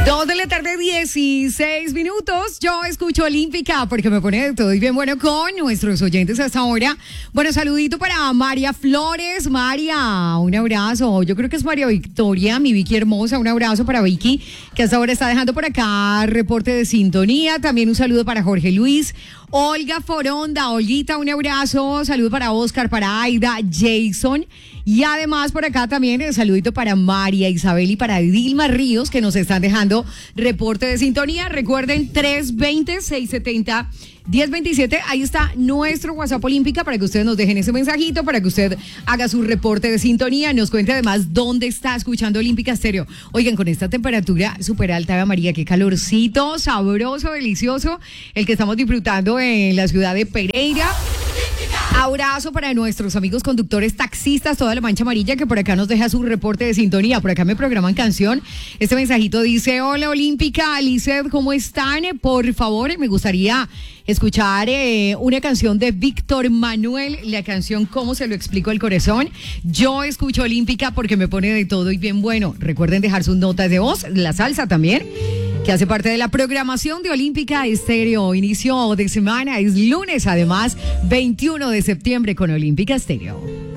2 de la tarde, 16 minutos. Yo escucho Olímpica porque me pone de todo y bien bueno con nuestros oyentes hasta ahora. Bueno, saludito para María Flores. María, un abrazo. Yo creo que es María Victoria, mi Vicky hermosa. Un abrazo para Vicky, que hasta ahora está dejando por acá reporte de sintonía. También un saludo para Jorge Luis. Olga Foronda, Olguita, un abrazo. Saludo para Oscar, para Aida, Jason. Y además por acá también el saludito para María Isabel y para Dilma Ríos, que nos están dejando reporte de sintonía. Recuerden, 320-670-1027. Ahí está nuestro WhatsApp Olímpica para que ustedes nos dejen ese mensajito, para que usted haga su reporte de sintonía. Nos cuente además dónde está escuchando Olímpica Estéreo. Oigan, con esta temperatura súper alta, Ave María, qué calorcito, sabroso, delicioso, el que estamos disfrutando en la ciudad de Pereira. Abrazo para nuestros amigos conductores, taxistas, toda la mancha amarilla que por acá nos deja su reporte de sintonía. Por acá me programan canción. Este mensajito dice: hola Olímpica, Lizeth, ¿cómo están? Por favor, me gustaría escuchar una canción de Víctor Manuel, la canción ¿Cómo se lo explico el corazón? Yo escucho Olímpica porque me pone de todo y bien bueno. Recuerden dejar sus notas de voz, la salsa también, que hace parte de la programación de Olímpica Estéreo. Inicio de semana, es lunes, además, 21 de septiembre con Olímpica Estéreo.